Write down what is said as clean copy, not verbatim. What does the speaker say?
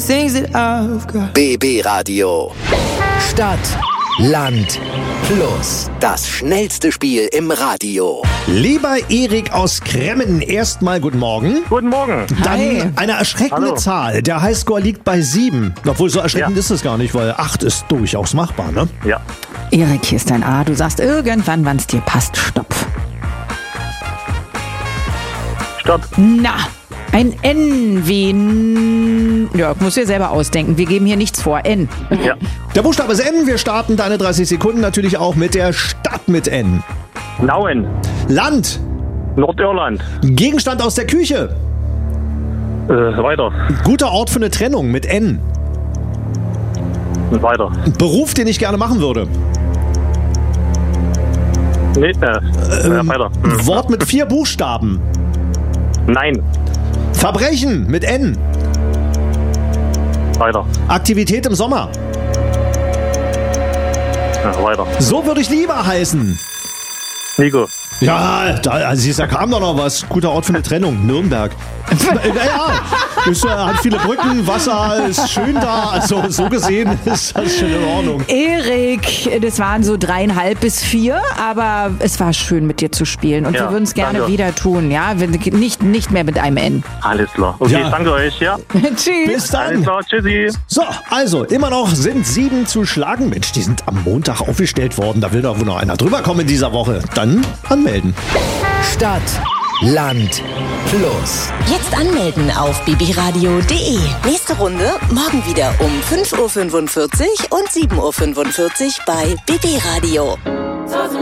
BB Radio. Stadt, Land, Plus. Das schnellste Spiel im Radio. Lieber Erik aus Kremmen, erstmal guten Morgen. Guten Morgen. Dann Hi. eine erschreckende Hallo. Zahl. Der Highscore liegt bei 7. Obwohl, so erschreckend ist es gar nicht, weil 8 ist durchaus machbar, ne? Ja. Erik, hier ist dein A. Du sagst irgendwann, wann es dir passt. Stopp. Stopp. Na, ein N wie ja, musst du dir selber ausdenken. Wir geben hier nichts vor. N. Ja. Der Buchstabe ist N. Wir starten deine 30 Sekunden natürlich auch mit der Stadt mit N. Nauen. Land. Nordirland. Gegenstand aus der Küche. Weiter. Guter Ort für eine Trennung mit N. Und weiter. Beruf, den ich gerne machen würde. Nee, weiter. Wort mit 4 Buchstaben. Nein. Verbrechen mit N. Weiter. Aktivität im Sommer. Weiter. So würde ich lieber heißen. Nico. Ja, da kam doch noch was. Guter Ort für eine Trennung. Nürnberg. Naja, hat viele Brücken, Wasser, ist schön da. Also so gesehen ist das schon in Ordnung. Erik, das waren so 3,5 bis 4, aber es war schön mit dir zu spielen und Ja, wir würden es gerne danke. wieder tun, ja? Nicht mehr mit einem N. Alles klar. Okay, Ja. danke euch, ja. Tschüss. Bis Alles dann. klar, tschüssi. So, also immer noch sind 7 zu schlagen. Mensch, die sind am Montag aufgestellt worden. Da will doch wohl noch einer drüber kommen in dieser Woche. Dann anmelden. Stadt, Land, Plus. Jetzt anmelden auf bbradio.de. Nächste Runde morgen wieder um 5.45 Uhr und 7.45 Uhr bei BB Radio.